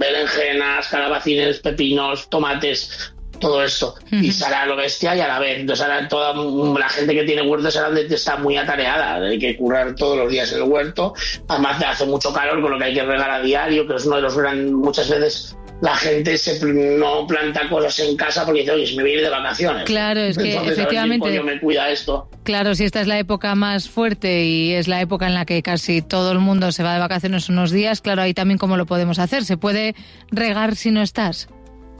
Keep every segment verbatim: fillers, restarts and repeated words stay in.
berenjenas, calabacines, pepinos, tomates, todo esto. Uh-huh. Y sale a lo bestia y a la vez. Entonces ahora toda la gente que tiene huertos ahora está muy atareada. Hay que curar todos los días el huerto. Además hace mucho calor, con lo que hay que regar a diario, que es uno de los grandes... Muchas veces la gente se no planta cosas en casa porque dice, oye, si me voy a ir de vacaciones. Claro, es que entonces, efectivamente... A ver, ¿quién coño me cuida esto? Claro, si esta es la época más fuerte y es la época en la que casi todo el mundo se va de vacaciones unos días, claro, ahí también cómo lo podemos hacer. ¿Se puede regar si no estás?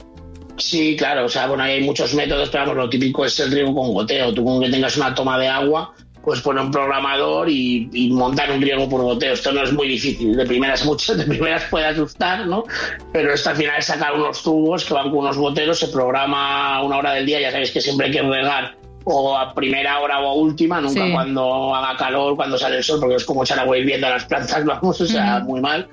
Sí, claro, o sea, bueno, hay muchos métodos, pero vamos, lo típico es el riego con goteo. Tú con que tengas una toma de agua, pues poner un programador y, y montar un riego por goteo. Esto no es muy difícil, de primeras mucho, de primeras puede asustar, ¿no? Pero esto al final es sacar unos tubos que van con unos goteros, se programa una hora del día, ya sabéis que siempre hay que regar o a primera hora o a última, nunca sí. Cuando haga calor, cuando sale el sol, porque es como echar agua hirviendo a las plantas, vamos, o sea, uh-huh. muy mal.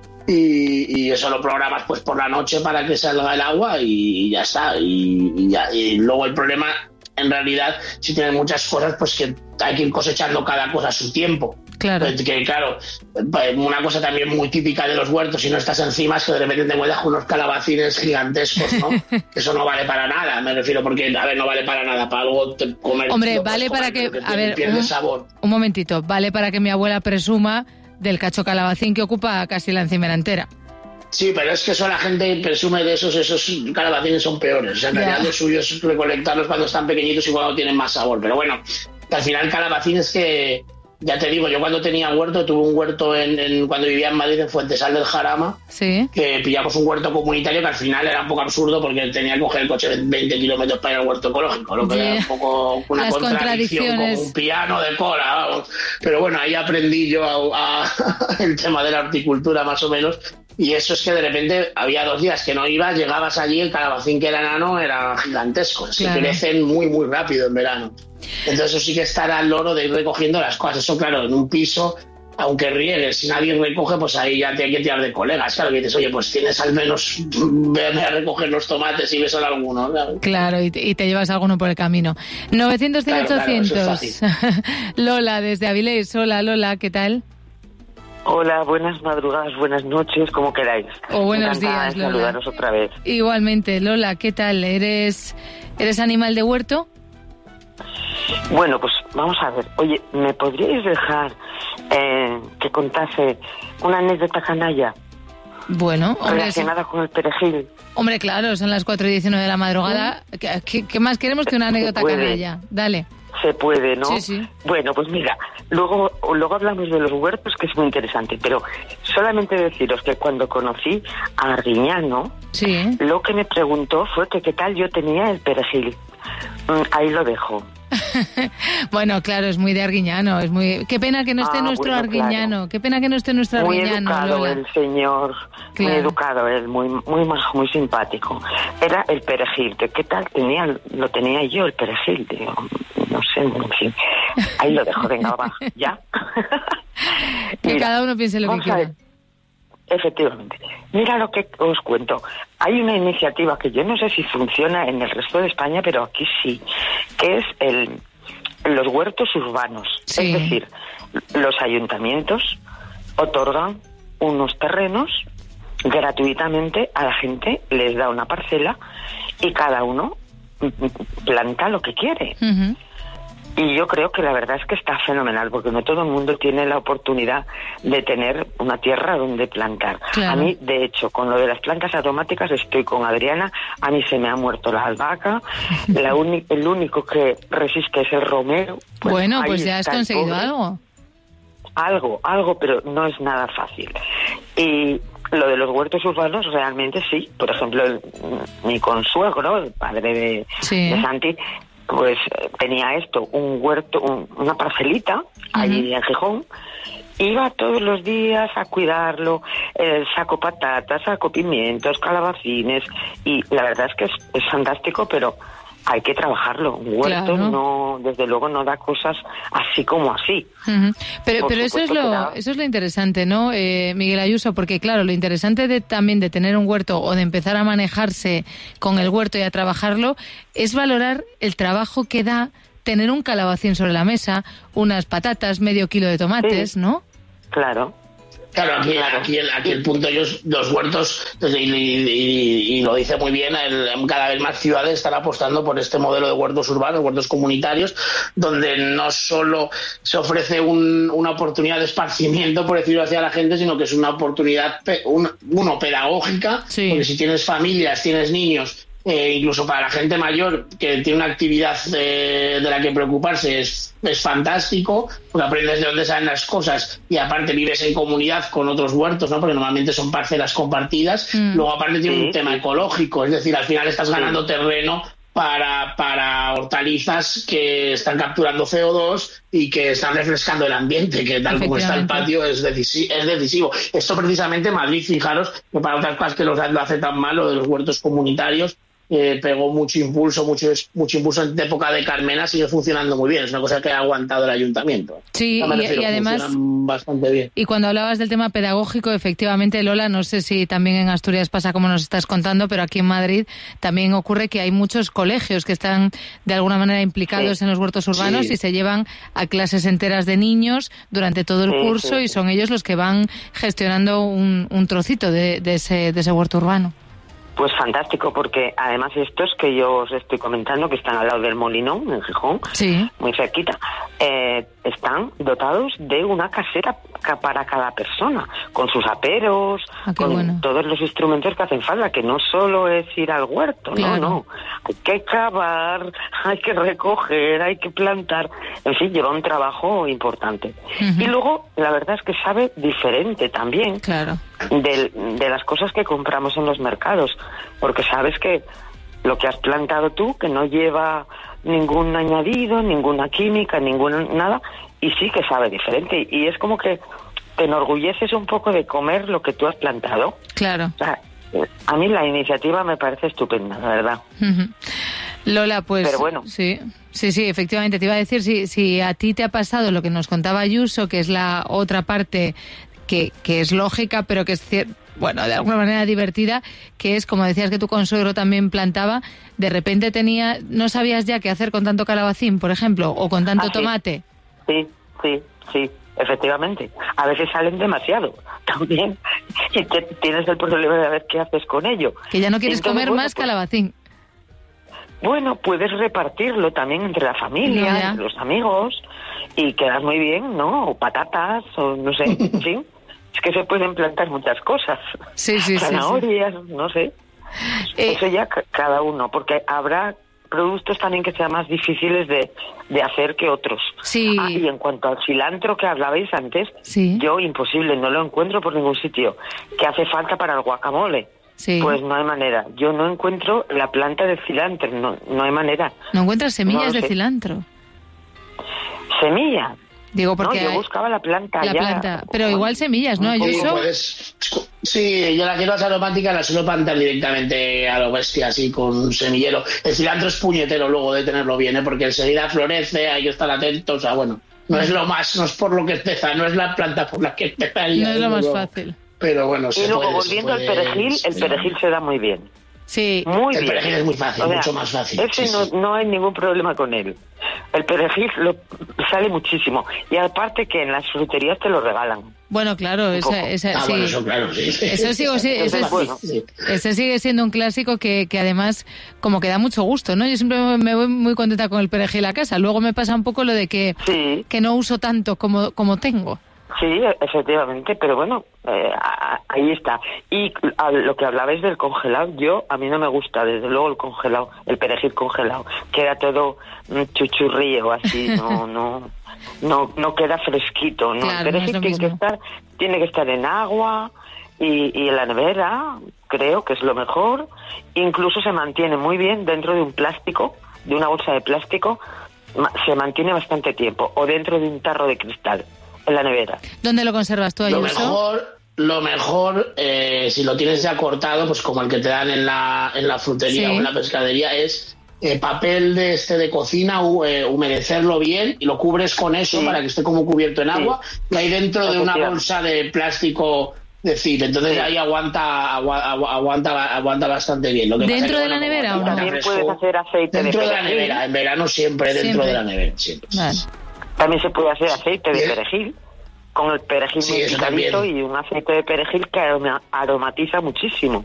Y, y eso lo programas pues por la noche para que salga el agua y ya está. Y, y, ya. Y luego el problema, en realidad, si tienes muchas cosas, pues que hay que ir cosechando cada cosa a su tiempo. Claro. Que claro, una cosa también muy típica de los huertos, si no estás encima, es que de repente te encuentras con unos calabacines gigantescos, ¿no? Eso no vale para nada, me refiero, porque, a ver, no vale para nada, para algo te comer. Hombre, vale para que, que a ver, pierde un, sabor. Un momentito, vale para que mi abuela presuma del cacho calabacín que ocupa casi la encimera entera. Sí, pero es que eso la gente presume de esos, esos calabacines son peores. O sea, en yeah. realidad lo suyo es recolectarlos cuando están pequeñitos y cuando tienen más sabor. Pero bueno, al final calabacín es que, ya te digo, yo cuando tenía huerto, tuve un huerto en, en cuando vivía en Madrid, en Fuentesal del Jarama, sí. que pillamos un huerto comunitario que al final era un poco absurdo porque tenía que coger el coche de veinte kilómetros para ir al huerto ecológico, lo que yeah. era un poco una Las contradicción, como un piano de cola, vamos. Pero bueno, ahí aprendí yo a, a, el tema de la horticultura más o menos. Y eso es que de repente había dos días que no ibas, llegabas allí, el calabacín que era enano era gigantesco. Se claro. crecen muy, muy rápido en verano. Entonces eso sí que estará al loro de ir recogiendo las cosas. Eso claro, en un piso, aunque riegues, si nadie recoge, pues ahí ya te hay que tirar de colegas. Claro, que dices, oye, pues tienes al menos, véame a recoger los tomates y ves a alguno. Claro, claro y, te, y te llevas alguno por el camino. novecientos cien ochocientos. Claro, claro, eso es fácil. Lola, desde Avilés. Hola, Lola, ¿qué tal? Hola, buenas madrugadas, buenas noches, como queráis. O buenos días, Lola. Saludaros otra vez. Igualmente, Lola, ¿qué tal? ¿Eres, eres animal de huerto? Bueno, pues vamos a ver. Oye, ¿me podríais dejar eh, que contase una anécdota canalla? Bueno, hombre, relacionada sí. con el perejil. Hombre, claro, son las cuatro y diecinueve de la madrugada. ¿Sí? ¿Qué, qué, ¿Qué más queremos que una anécdota canalla? Dale. Se puede, ¿no? Sí, sí. Bueno, pues mira, luego, luego hablamos de los huertos, que es muy interesante, pero solamente deciros que cuando conocí a Arguiñano, sí. lo que me preguntó fue que qué tal yo tenía el perejil. Mm, ahí lo dejo. Bueno, claro, es muy de Arguiñano, es muy... Qué pena que no esté ah, nuestro bueno, Arguiñano, claro. Qué pena que no esté nuestro muy Arguiñano, educado Lola. El señor, claro. Muy educado él, muy muy majo, muy simpático. Era el perejil, que qué tal tenía, lo tenía yo el perejil, digo, no sé, en fin. Ahí lo dejo, venga, va, ya. Que Mira, cada uno piense lo que quiera. Efectivamente. Mira lo que os cuento. Hay una iniciativa que yo no sé si funciona en el resto de España, pero aquí sí, que es el los huertos urbanos. Sí. Es decir, los ayuntamientos otorgan unos terrenos gratuitamente a la gente, les da una parcela y cada uno planta lo que quiere. Uh-huh. Y yo creo que la verdad es que está fenomenal, porque no todo el mundo tiene la oportunidad de tener una tierra donde plantar. Claro. A mí, de hecho, con lo de las plantas aromáticas estoy con Adriana. A mí se me ha muerto la albahaca. La uni- el único que resiste es el romero. Pues bueno, pues ya has conseguido algo. Algo, algo, pero no es nada fácil. Y lo de los huertos urbanos realmente sí. Por ejemplo, el, mi consuegro, el padre de, sí. de Santi, pues tenía esto, un huerto, un, una parcelita, uh-huh. allí en Gijón. Iba todos los días a cuidarlo, eh, saco patatas, saco pimientos, calabacines, y la verdad es que es, es fantástico, pero hay que trabajarlo. Un huerto claro. no, desde luego no da cosas así como así. Uh-huh. Pero, pero eso es lo, da... eso es lo interesante, ¿no, eh, Miguel Ayuso? Porque claro, lo interesante de, también de tener un huerto o de empezar a manejarse con el huerto y a trabajarlo es valorar el trabajo que da tener un calabacín sobre la mesa, unas patatas, medio kilo de tomates, sí. ¿no? Claro. Claro, aquí, aquí, el, aquí el punto, ellos, los huertos, y, y, y lo dice muy bien, el, cada vez más ciudades están apostando por este modelo de huertos urbanos, huertos comunitarios, donde no solo se ofrece un, una oportunidad de esparcimiento, por decirlo así, a la gente, sino que es una oportunidad, un, uno, pedagógica, sí. Porque si tienes familias, tienes niños, Eh, incluso para la gente mayor que tiene una actividad eh, de la que preocuparse es, es fantástico, porque aprendes de dónde salen las cosas y aparte vives en comunidad con otros huertos, ¿no? Porque normalmente son parcelas compartidas. Mm. Luego aparte tiene sí, un tema sí. ecológico, es decir, al final estás ganando sí. terreno para, para hortalizas que están capturando C O dos y que están refrescando el ambiente, que tal como está el patio es decisivo, es decisivo. Esto precisamente Madrid, fijaros, que para otras cosas que lo hace tan mal, lo de los huertos comunitarios, Eh, pegó mucho impulso, mucho mucho impulso en época de Carmena, sigue funcionando muy bien, es una cosa que ha aguantado el ayuntamiento. Sí, no refiero, y, y además bastante bien. Y cuando hablabas del tema pedagógico, efectivamente, Lola, no sé si también en Asturias pasa como nos estás contando, pero aquí en Madrid también ocurre que hay muchos colegios que están de alguna manera implicados sí. en los huertos urbanos sí. y se llevan a clases enteras de niños durante todo el sí, curso sí. y son ellos los que van gestionando un, un trocito de, de, ese, de ese huerto urbano. Pues fantástico, porque además estos que yo os estoy comentando, que están al lado del Molinón, en Gijón, sí. muy cerquita, eh, están dotados de una caseta para cada persona, con sus aperos, ah, con bueno. todos los instrumentos que hacen falta, que no solo es ir al huerto, claro. no, no, hay que cavar, hay que recoger, hay que plantar, en fin, lleva un trabajo importante. Uh-huh. Y luego, la verdad es que sabe diferente también claro. de, de las cosas que compramos en los mercados, porque sabes que lo que has plantado tú, que no lleva ningún añadido, ninguna química, ninguna nada, y sí que sabe diferente, y es como que te enorgulleces un poco de comer lo que tú has plantado. Claro. O sea, a mí la iniciativa me parece estupenda, la verdad. Uh-huh. Lola, pues pero bueno. sí, sí, sí, efectivamente, te iba a decir, si, si a ti te ha pasado lo que nos contaba Ayuso, que es la otra parte que, que es lógica, pero que es cierto, bueno, de alguna manera divertida, que es, como decías que tu consuegro también plantaba, de repente tenía, no sabías ya qué hacer con tanto calabacín, por ejemplo, o con tanto ¿Ah, sí? tomate. Sí, sí, sí, efectivamente. A veces salen demasiado también, y te, tienes el problema de ver qué haces con ello. Que ya no quieres Entonces, comer bueno, más pues, calabacín. Bueno, puedes repartirlo también entre la familia, no, entre los amigos, y quedas muy bien, ¿no? O patatas, o no sé, en fin. Es que se pueden plantar muchas cosas. Sí, sí, zanahorias, sí, sí. no sé. Eh, Eso ya c- cada uno, porque habrá productos también que sean más difíciles de, de hacer que otros. Sí. Ah, y en cuanto al cilantro que hablabais antes, sí. yo imposible, no lo encuentro por ningún sitio. ¿Qué hace falta para el guacamole? Sí. Pues no hay manera. Yo no encuentro la planta de cilantro, no, no hay manera. ¿No encuentras semillas no de cilantro? ¿Semillas? Digo, porque no, yo hay... buscaba la planta la ya. planta, pero igual semillas, ¿no? Sí, Ayuso? puedes... sí, yo las hierbas aromáticas las suelo plantar directamente a lo bestia, así con semillero. El cilantro es puñetero luego de tenerlo bien, ¿eh? Porque enseguida florece, hay que estar atentos, o sea, bueno, no es lo más, no es por lo que empieza, no es la planta por la que empezaría. No es lo más luego. Fácil. Pero bueno, se y luego puede, volviendo puede, al perejil, el sí. perejil se da muy bien. Sí. Muy el bien. perejil es muy fácil, o sea, mucho más fácil. Ese sí, no, sí. no hay ningún problema con él. El perejil lo, sale muchísimo. Y aparte que en las fruterías te lo regalan. Bueno, claro, esa, esa, ah, sí. bueno, eso claro, sí. Eso, sigo, sí, eso, Entonces, bueno. sí, eso sigue siendo un clásico que, que además como que da mucho gusto, ¿no? Yo siempre me voy muy contenta con el perejil a casa. Luego me pasa un poco lo de que, sí. que no uso tanto como, como tengo. Sí, efectivamente, pero bueno, eh, ahí está. Y a lo que hablabais del congelado, yo, a mí no me gusta, desde luego, el congelado, el perejil congelado. Queda todo un chuchurrío así, no, no, no, no queda fresquito, ¿no? Claro, el perejil no es lo tiene que mismo. estar, tiene que estar en agua y, y en la nevera, creo que es lo mejor. Incluso se mantiene muy bien dentro de un plástico, de una bolsa de plástico, se mantiene bastante tiempo, o dentro de un tarro de cristal. En la nevera. ¿Dónde lo conservas tú, Ayuso? Lo mejor, lo mejor eh, si lo tienes ya cortado, pues como el que te dan en la, en la frutería sí. o en la pescadería, es eh, papel de este de cocina, u, eh, humedecerlo bien y lo cubres con eso sí. para que esté como cubierto en agua sí. y ahí dentro de una bolsa de plástico decir, entonces sí. ahí aguanta, aguanta aguanta aguanta bastante bien. Lo que ¿Dentro pasa de la nevera o no? También puedes hacer aceite dentro de de la nevera, en verano siempre, siempre. dentro de la nevera, siempre. Vale. También se puede hacer aceite de perejil. con el perejil sí, picadito y un aceite de perejil que aromatiza muchísimo.